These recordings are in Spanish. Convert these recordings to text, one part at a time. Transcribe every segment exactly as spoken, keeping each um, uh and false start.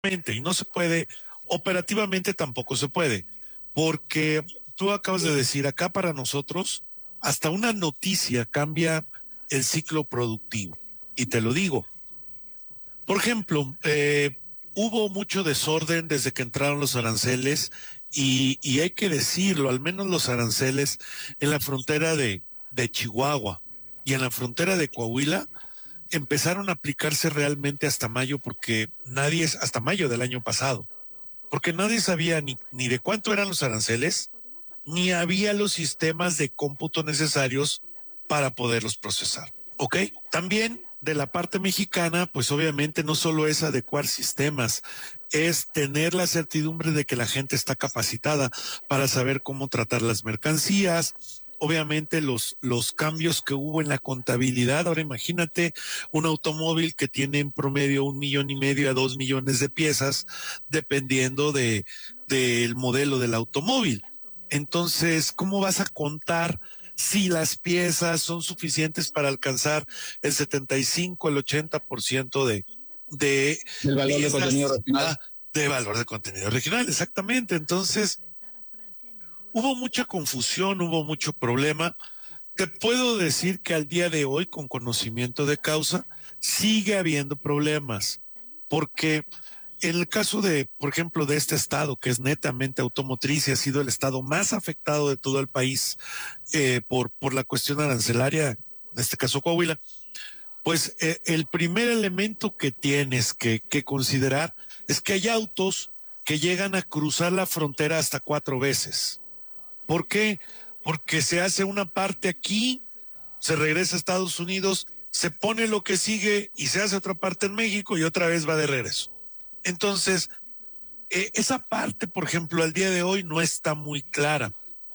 y no se puede, operativamente tampoco se puede, porque tú acabas de decir, acá para nosotros, hasta una noticia cambia el ciclo productivo. Y te lo digo. Por ejemplo, eh, hubo mucho desorden desde que entraron los aranceles y, y hay que decirlo, al menos los aranceles en la frontera de, de Chihuahua y en la frontera de Coahuila empezaron a aplicarse realmente hasta mayo porque nadie es, hasta mayo del año pasado, porque nadie sabía ni, ni de cuánto eran los aranceles, ni había los sistemas de cómputo necesarios para poderlos procesar. ¿Ok? También de la parte mexicana, pues obviamente no solo es adecuar sistemas, es tener la certidumbre de que la gente está capacitada para saber cómo tratar las mercancías. Obviamente los, los cambios que hubo en la contabilidad. Ahora imagínate un automóvil que tiene en promedio un millón y medio a dos millones de piezas, dependiendo de, del modelo del automóvil. Entonces, ¿cómo vas a contar si las piezas son suficientes para alcanzar el setenta y cinco, el ochenta por ciento de, de el valor piezas, de contenido regional? De valor de contenido regional, exactamente. Entonces, hubo mucha confusión, hubo mucho problema. Te puedo decir que al día de hoy, con conocimiento de causa, sigue habiendo problemas, porque en el caso de, por ejemplo, de este estado, que es netamente automotriz y ha sido el estado más afectado de todo el país eh, por, por la cuestión arancelaria, en este caso Coahuila, pues eh, el primer elemento que tienes que, que considerar es que hay autos que llegan a cruzar la frontera hasta cuatro veces. ¿Por qué? Porque se hace una parte aquí, se regresa a Estados Unidos, se pone lo que sigue y se hace otra parte en México y otra vez va de regreso. Entonces, eh, esa parte, por ejemplo, al día de hoy no está muy clara.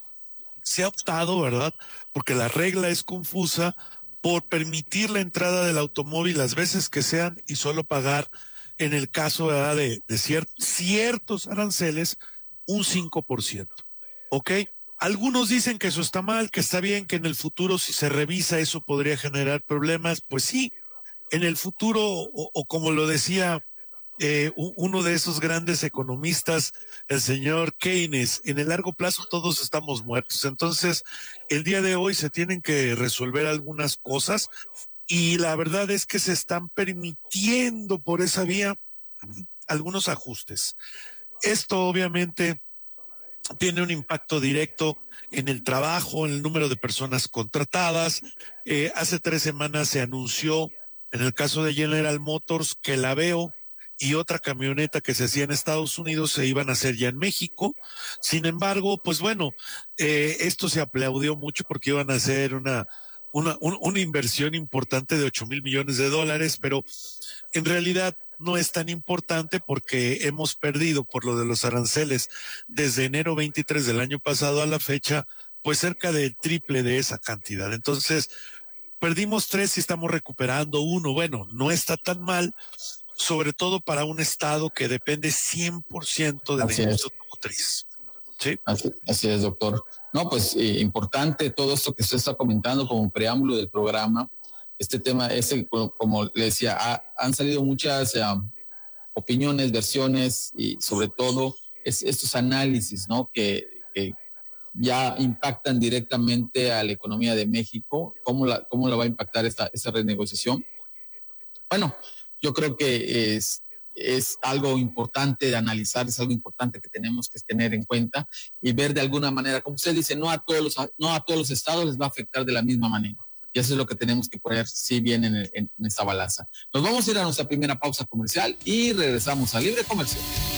Se ha optado, ¿verdad? Porque la regla es confusa por permitir la entrada del automóvil las veces que sean y solo pagar, en el caso, ¿verdad?, de, de cier- ciertos aranceles, un cinco por ciento. ¿Ok? Algunos dicen que eso está mal, que está bien, que en el futuro si se revisa eso podría generar problemas. Pues sí, en el futuro, o, o como lo decía eh, uno de esos grandes economistas, el señor Keynes, en el largo plazo todos estamos muertos. Entonces, el día de hoy se tienen que resolver algunas cosas y la verdad es que se están permitiendo por esa vía algunos ajustes. Esto obviamente tiene un impacto directo en el trabajo, en el número de personas contratadas. Eh, hace tres semanas se anunció, en el caso de General Motors, que la Aveo y otra camioneta que se hacía en Estados Unidos se iban a hacer ya en México. Sin embargo, pues bueno, eh, esto se aplaudió mucho porque iban a hacer una, una, un, una inversión importante de ocho mil millones de dólares, pero en realidad no es tan importante porque hemos perdido por lo de los aranceles desde enero veintitrés del año pasado a la fecha, pues cerca del triple de esa cantidad. Entonces, perdimos tres y estamos recuperando uno. Bueno, no está tan mal, sobre todo para un estado que depende cien por ciento de la Así industria es. automotriz. ¿Sí? Así, así es, doctor. No, pues eh, importante todo esto que usted está comentando como preámbulo del programa. Este tema, ese, como le decía, ha, han salido muchas uh, opiniones, versiones y sobre todo es, estos análisis, ¿no? Que, que ya impactan directamente a la economía de México. ¿Cómo la, cómo la va a impactar esta, esta renegociación? Bueno, yo creo que es, es algo importante de analizar, es algo importante que tenemos que tener en cuenta y ver de alguna manera, como usted dice, no a todos los, no a todos los estados les va a afectar de la misma manera. Y eso es lo que tenemos que poner sí bien en, en, en esta balanza. Nos vamos a ir a nuestra primera pausa comercial y regresamos a Libre Comercio.